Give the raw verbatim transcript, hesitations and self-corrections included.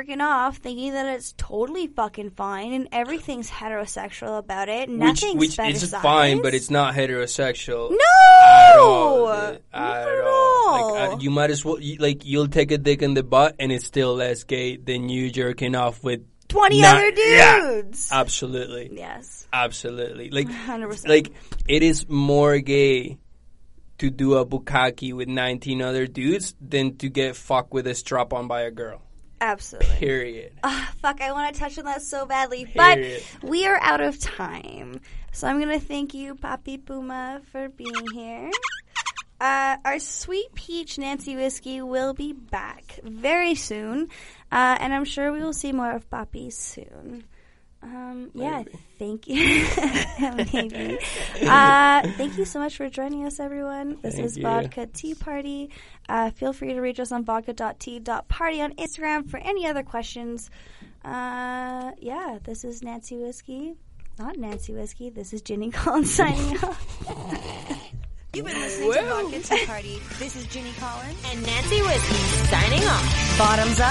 jerking off thinking that it's totally fucking fine and everything's heterosexual about it. Nothing's Which, which is fine, but it's not heterosexual. No! At all. At, at all. all. Like, I, you might as well, you, like, you'll take a dick in the butt and it's still less gay than you jerking off with twenty not, other dudes. Yeah, absolutely. Yes. Absolutely. Like, one hundred percent. Like, it is more gay to do a bukkake with nineteen other dudes than to get fucked with a strap on by a girl. Absolutely. Period. Uh, fuck, I want to touch on that so badly. Period. But we are out of time. So I'm going to thank you, Papi Puma, for being here. Uh, our Sweet Peach Nancy Whiskey will be back very soon. Uh, and I'm sure we will see more of Papi soon. Um, yeah, Maybe. thank you. Maybe. Uh, thank you so much for joining us, everyone. This Thank is you. Vodka Tea Party. Uh, feel free to reach us on vodka dot tea dot party on Instagram for any other questions. Uh, yeah, this is Nancy Whiskey. Not Nancy Whiskey. This is Ginny Collins signing off. You've been listening Whoa. to Vodka Tea Party. This is Ginny Collins And Nancy Whiskey signing off. Bottoms up.